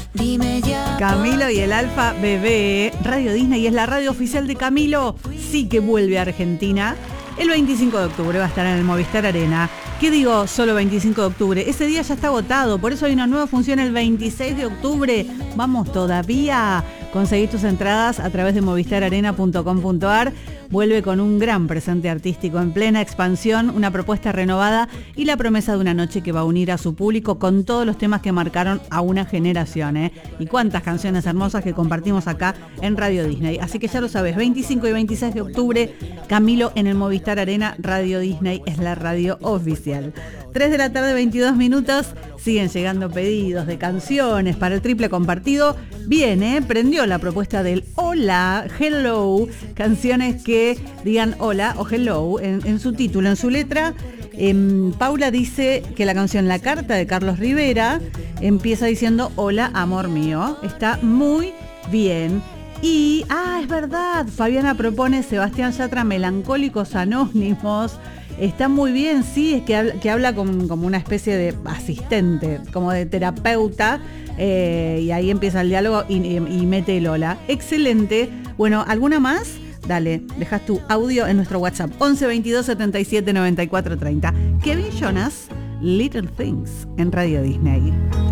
Dime ya. Camilo y el Alfa Bebé. Radio Disney es la radio oficial de Camilo. Sí que vuelve a Argentina. El 25 de octubre va a estar en el Movistar Arena. ¿Qué digo solo 25 de octubre? Ese día ya está agotado, por eso hay una nueva función el 26 de octubre. Vamos todavía. Conseguís tus entradas a través de movistararena.com.ar. Vuelve con un gran presente artístico en plena expansión, una propuesta renovada y la promesa de una noche que va a unir a su público con todos los temas que marcaron a una generación, ¿eh? Y cuántas canciones hermosas que compartimos acá en Radio Disney. Así que ya lo sabes, 25 y 26 de octubre, Camilo en el Movistar Arena. Radio Disney es la radio oficial. 3 de la tarde, 22 minutos. Siguen llegando pedidos de canciones para el triple compartido. Bien, prendió la propuesta del hola, hello, canciones que digan hola o hello en su título, en su letra. Paula dice que la canción La Carta de Carlos Rivera empieza diciendo hola, amor mío. Está muy bien. Y, es verdad, Fabiana propone Sebastián Yatra, Melancólicos Anónimos. Está muy bien, sí, es que habla como una especie de asistente, como de terapeuta, y ahí empieza el diálogo y mete el hola. Excelente. Bueno, ¿alguna más? Dale, dejas tu audio en nuestro WhatsApp, 11 22 77 94 30. Kevin Jonas, Little Things, en Radio Disney.